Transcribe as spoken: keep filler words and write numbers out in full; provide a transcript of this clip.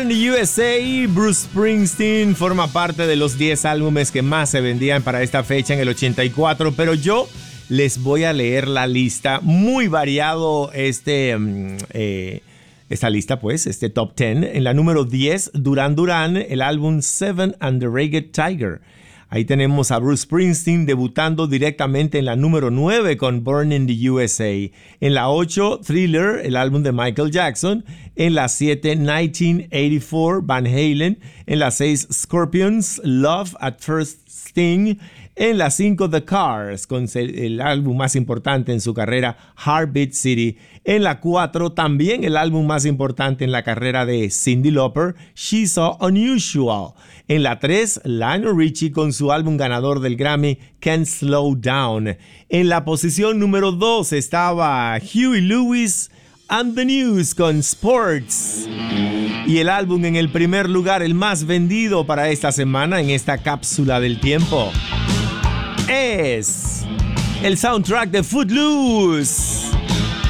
Born in the U S A, Bruce Springsteen forma parte de los diez álbumes que más se vendían para esta fecha en el ochenta y cuatro, pero yo les voy a leer la lista. Muy variado este, eh, esta lista, pues, este top diez. En la número diez, Duran Duran, el álbum Seven and the Ragged Tiger. Ahí tenemos a Bruce Springsteen debutando directamente en la número nueve con Born in the U S A. En la ocho, Thriller, el álbum de Michael Jackson. En la siete, mil novecientos ochenta y cuatro, Van Halen. En la seis, Scorpions, Love at First Sting. En la cinco, The Cars, con el álbum más importante en su carrera, Heartbeat City. En la cuatro, también el álbum más importante en la carrera de Cyndi Lauper, She's So Unusual. En la tres, Lionel Richie con su álbum ganador del Grammy, Can't Slow Down. En la posición número dos estaba Huey Lewis and the News con Sports. Y el álbum en el primer lugar, el más vendido para esta semana en esta cápsula del tiempo, es el soundtrack de Footloose.